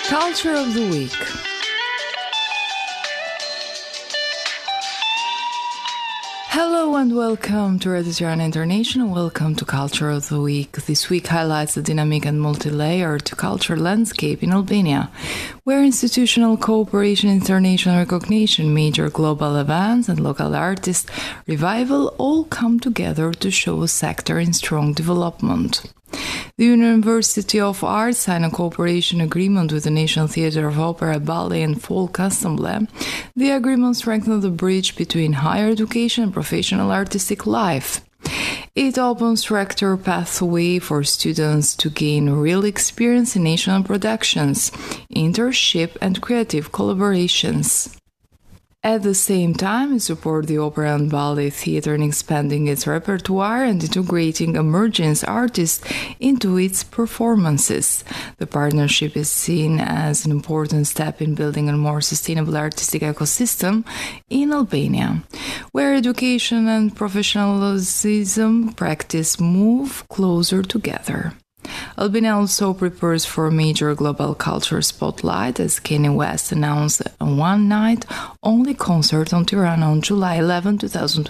Culture of the Week. Hello and welcome to Radio Tirana International. Welcome to Culture of the Week. This week highlights the dynamic and multi-layered culture landscape in Albania, where institutional cooperation, international recognition, major global events and local artist revival all come together to show a sector in strong development. The University of Arts signed a cooperation agreement with the National Theatre of Opera, Ballet and Folk Ensemble. The agreement strengthens the bridge between higher education and professional artistic life. It opens rector pathway for students to gain real experience in national productions, internship and creative collaborations. At the same time, it supports the opera and ballet theatre in expanding its repertoire and integrating emerging artists into its performances. The partnership is seen as an important step in building a more sustainable artistic ecosystem in Albania, where education and professionalism practice move closer together. Albania also prepares for a major global culture spotlight as Kanye West announced a one-night-only concert on Tirana on July 11,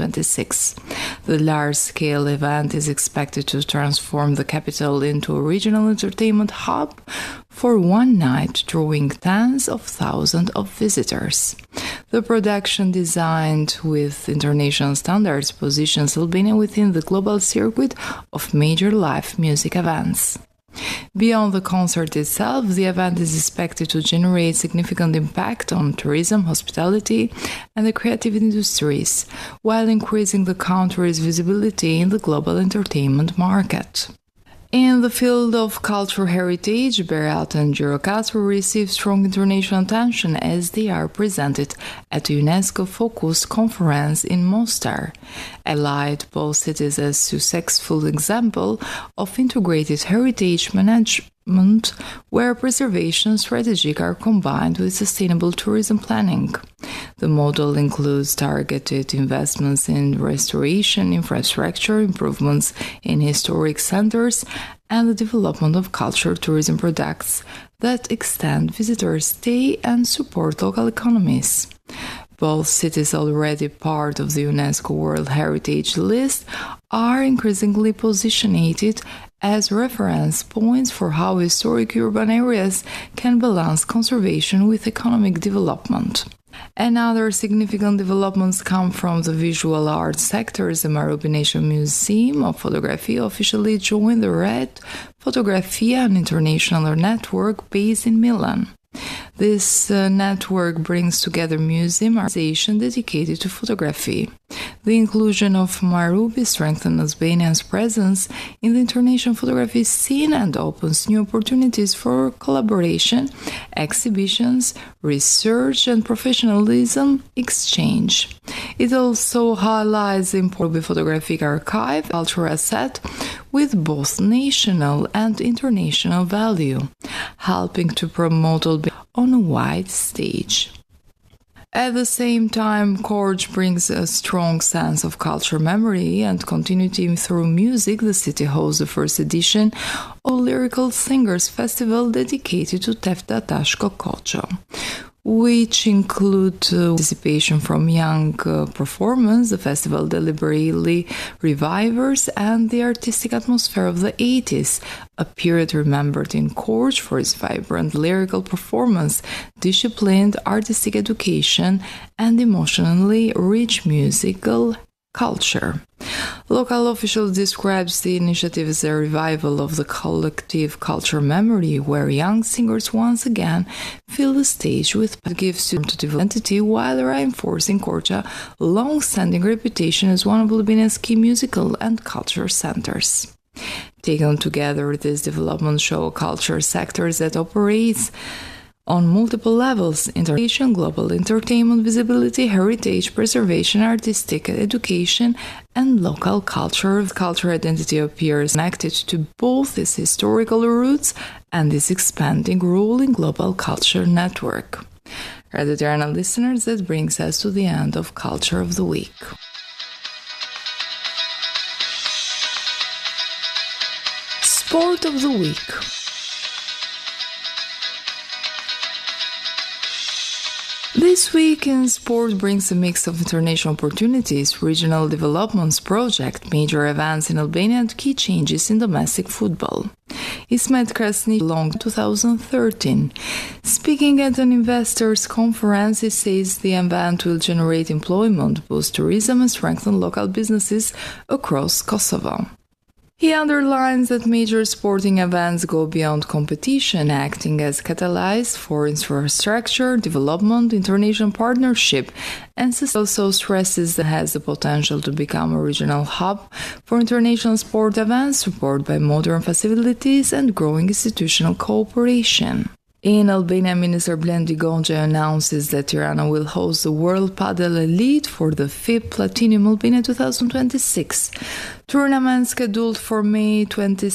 2026. The large-scale event is expected to transform the capital into a regional entertainment hub for one night, drawing tens of thousands of visitors. The production, designed with international standards, positions Albania within the global circuit of major live music events. Beyond the concert itself, the event is expected to generate significant impact on tourism, hospitality, and the creative industries, while increasing the country's visibility in the global entertainment market. In the field of cultural heritage, Berat and Gjirokastër receive strong international attention as they are presented at a UNESCO-focused conference in Mostar, allied both cities as a successful example of integrated heritage management where preservation strategies are combined with sustainable tourism planning. The model includes targeted investments in restoration, infrastructure improvements in historic centers, and the development of cultural tourism products that extend visitor stay and support local economies. Both cities, already part of the UNESCO World Heritage List, are increasingly positioned as reference points for how historic urban areas can balance conservation with economic development. Another significant developments come from the visual arts sector. The Marubi National Museum of Photography officially joined the Red Fotografia, an international network based in Milan. This network brings together museum organizations dedicated to photography. The inclusion of Marubi strengthens Albania's presence in the international photography scene and opens new opportunities for collaboration, exhibitions, research, and professionalism exchange. It also highlights the important photographic archive, cultural asset with both national and international value, helping to promote Albania on a wide stage. At the same time, Korç brings a strong sense of cultural memory and continuity through music. The city hosts the first edition of Lyrical Singers Festival dedicated to Tefta Tashko Kocho, which include participation from young performers. The festival deliberately revives and the artistic atmosphere of the 80s, a period remembered in Korç for its vibrant lyrical performance, disciplined artistic education, and emotionally rich musical culture. Local officials describes the initiative as a revival of the collective cultural memory, where young singers once again fill the stage with gifts to develop identity while reinforcing Korç's long-standing reputation as one of Albania's key musical and cultural centers. Taken together, these developments show a culture sector that operates on multiple levels: international, global entertainment, visibility, heritage, preservation, artistic education, and local culture. Cultural identity appears connected to both its historical roots and its expanding role in global culture network. Radio Tirana listeners, that brings us to the end of Culture of the Week. Sport of the Week. This week in sport brings a mix of international opportunities, regional developments project, major events in Albania and key changes in domestic football. Ismet Krasnić long 2013. Speaking at an investors conference, he says the event will generate employment, boost tourism and strengthen local businesses across Kosovo. He underlines that major sporting events go beyond competition, acting as catalysts for infrastructure, development, international partnership, and also stresses that has the potential to become a regional hub for international sport events, supported by modern facilities and growing institutional cooperation. In Albania, Minister Blendi Gonxha announces that Tirana will host the World Padel Elite for the 5th Platinum Albania 2026. Tournament scheduled for May 26